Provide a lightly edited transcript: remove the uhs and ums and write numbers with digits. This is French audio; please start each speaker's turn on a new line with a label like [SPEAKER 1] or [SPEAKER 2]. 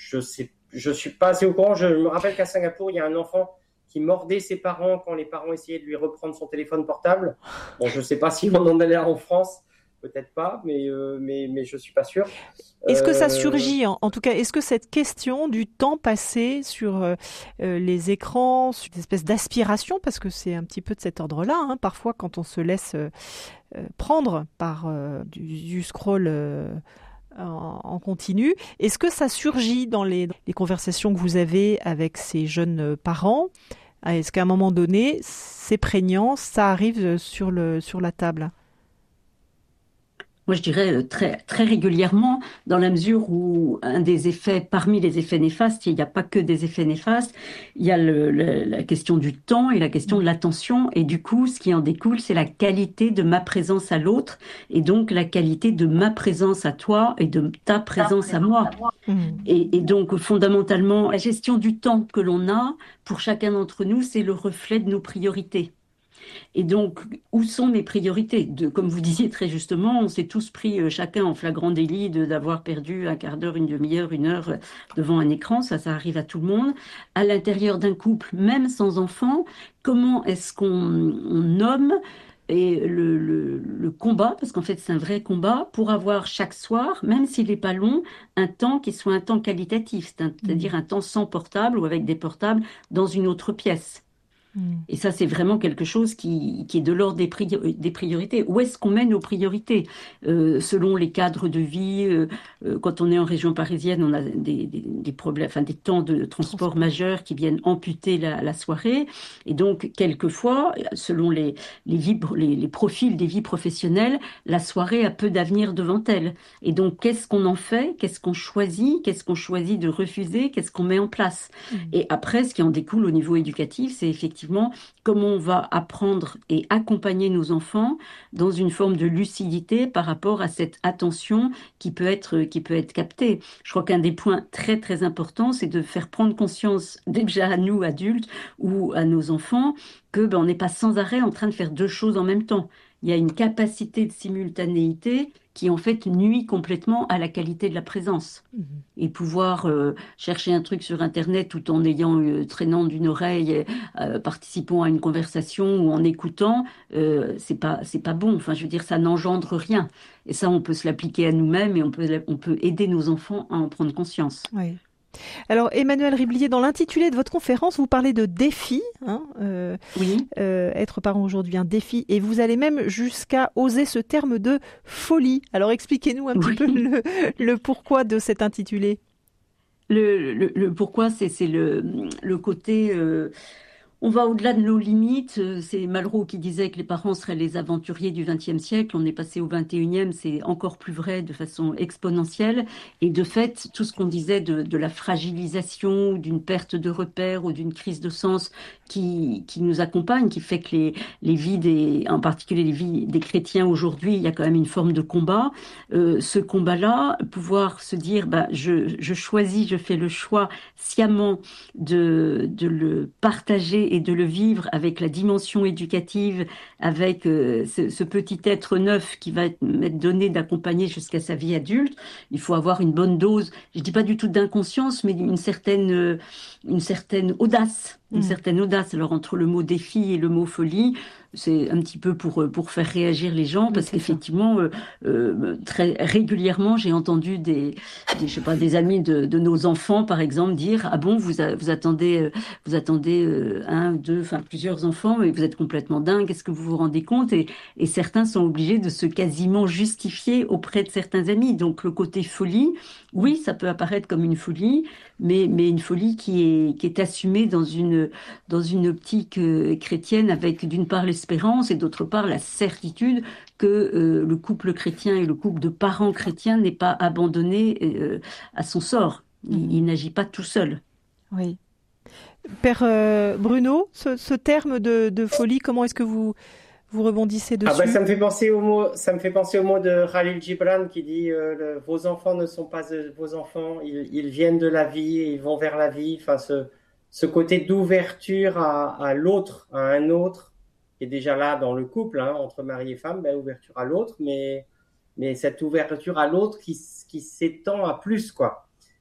[SPEAKER 1] je suis pas assez au courant. Je me rappelle qu'à Singapour, il y a un enfant qui mordait ses parents quand les parents essayaient de lui reprendre son téléphone portable. Bon, je sais pas si on en a là en France, peut-être pas, mais je suis pas sûr.
[SPEAKER 2] Est-ce que ça
[SPEAKER 1] Euh,
[SPEAKER 2] surgit, en tout cas, est-ce que cette question du temps passé sur les écrans, sur une espèce d'aspiration, parce que c'est un petit peu de cet ordre-là, hein, parfois quand on se laisse prendre par du scroll en continu, est-ce que ça surgit dans les conversations que vous avez avec ces jeunes parents? Est-ce qu'à un moment donné, c'est prégnant, ça arrive sur la table?
[SPEAKER 3] Moi, je dirais très, très régulièrement, dans la mesure où un des effets, parmi les effets néfastes, il n'y a pas que des effets néfastes, il y a la question du temps et la question de l'attention. Et du coup, ce qui en découle, c'est la qualité de ma présence à l'autre et donc la qualité de ma présence à toi et de ta présence à moi.
[SPEAKER 2] Mhm.
[SPEAKER 3] Et donc, fondamentalement, la gestion du temps que l'on a pour chacun d'entre nous, c'est le reflet de nos priorités. Et donc, où sont mes priorités? Comme vous disiez très justement, on s'est tous pris chacun en flagrant délit d'avoir perdu un quart d'heure, une demi-heure, une heure devant un écran. Ça arrive à tout le monde. À l'intérieur d'un couple, même sans enfant, comment est-ce qu'on nomme et le combat, parce qu'en fait c'est un vrai combat, pour avoir chaque soir, même s'il n'est pas long, un temps qui soit un temps qualitatif, c'est-à-dire un temps sans portable ou avec des portables dans une autre pièce.
[SPEAKER 2] Mhm.
[SPEAKER 3] Et ça, c'est vraiment quelque chose qui est de l'ordre des priorités. Où est-ce qu'on met nos priorités? Selon les cadres de vie, quand on est en région parisienne, on a des problèmes, enfin des temps de transport
[SPEAKER 2] Transport.
[SPEAKER 3] majeurs qui viennent amputer la soirée. Et donc, quelquefois, selon les profils des vies professionnelles, la soirée a peu d'avenir devant elle. Et donc, qu'est-ce qu'on en fait? Qu'est-ce qu'on choisit? Qu'est-ce qu'on choisit de refuser? Qu'est-ce qu'on met en place?
[SPEAKER 2] Mhm.
[SPEAKER 3] Et après, ce qui en découle au niveau éducatif, c'est effectivement comment on va apprendre et accompagner nos enfants dans une forme de lucidité par rapport à cette attention qui peut être captée. Je crois qu'un des points très très importants, c'est de faire prendre conscience déjà à nous adultes ou à nos enfants que on n'est pas sans arrêt en train de faire deux choses en même temps. Il y a une capacité de simultanéité qui en fait nuit complètement à la qualité de la présence
[SPEAKER 2] Mhm.
[SPEAKER 3] et pouvoir chercher un truc sur Internet tout en ayant traînant d'une oreille, participant à une conversation ou en écoutant, c'est pas bon. Enfin, je veux dire, ça n'engendre rien. Et ça, on peut se l'appliquer à nous-mêmes et on peut aider nos enfants à en prendre conscience.
[SPEAKER 2] Oui. Alors, Emmanuel Riblier, dans l'intitulé de votre conférence, vous parlez de défi, hein,
[SPEAKER 3] Oui.
[SPEAKER 2] être parent aujourd'hui, un défi, et vous allez même jusqu'à oser ce terme de folie. Alors, expliquez-nous un petit peu
[SPEAKER 3] Oui.
[SPEAKER 2] le pourquoi de cet intitulé.
[SPEAKER 3] Le pourquoi, c'est le côté. On va au-delà de nos limites. C'est Malraux qui disait que les parents seraient les aventuriers du XXe siècle. On est passé au XXIe, c'est encore plus vrai de façon exponentielle. Et de fait, tout ce qu'on disait de la fragilisation, ou d'une perte de repères ou d'une crise de sens qui nous accompagne, qui fait que les vies en particulier les vies des chrétiens aujourd'hui, il y a quand même une forme de combat. Ce combat-là, pouvoir se dire, bah, je choisis, je fais le choix sciemment de le partager et de le vivre avec la dimension éducative, avec ce petit être neuf qui va m'être donné d'accompagner jusqu'à sa vie adulte. Il faut avoir une bonne dose, je dis pas du tout d'inconscience, mais une certaine audace. Une
[SPEAKER 2] Mhm.
[SPEAKER 3] certaine audace. Alors, entre le mot défi et le mot folie, c'est un petit peu pour faire réagir les gens,
[SPEAKER 2] Oui,
[SPEAKER 3] parce
[SPEAKER 2] c'est ça.
[SPEAKER 3] qu'effectivement, très régulièrement, j'ai entendu je sais pas, des amis de nos enfants, par exemple, dire, ah bon, vous attendez un, deux, enfin plusieurs enfants, mais vous êtes complètement dingue, est-ce que vous vous rendez compte? Et certains sont obligés de se quasiment justifier auprès de certains amis. Donc le côté folie, oui, ça peut apparaître comme une folie, mais une folie qui est assumée dans une optique chrétienne avec d'une part l'espérance et d'autre part la certitude que le couple chrétien et le couple de parents chrétiens n'est pas abandonné à son sort. Il
[SPEAKER 2] Mhm.
[SPEAKER 3] n'agit pas tout seul.
[SPEAKER 2] Oui. Père Bruno, ce terme de folie, comment est-ce que vous rebondissez
[SPEAKER 1] Ah ben,
[SPEAKER 2] dessus?
[SPEAKER 1] ça me fait penser au mot de Khalil Gibran qui dit vos enfants ne sont pas vos enfants, ils viennent de la vie, et ils vont vers la vie. Enfin, ce côté d'ouverture à l'autre, à un autre, qui est déjà là dans le couple, hein, entre mari et femme, ben, ouverture à l'autre, mais cette ouverture à l'autre qui s'étend à plus, quoi.